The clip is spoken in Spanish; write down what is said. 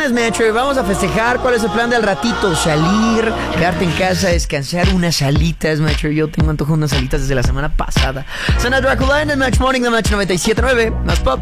viernes, Metro, y vamos a festejar. ¿Cuál es el plan del ratito? Salir, quedarte en casa, descansar unas alitas, Metro. Yo tengo antojo de unas alitas desde la semana pasada. Sana Dracula en el Match Morning de Match 97.9. Más pop.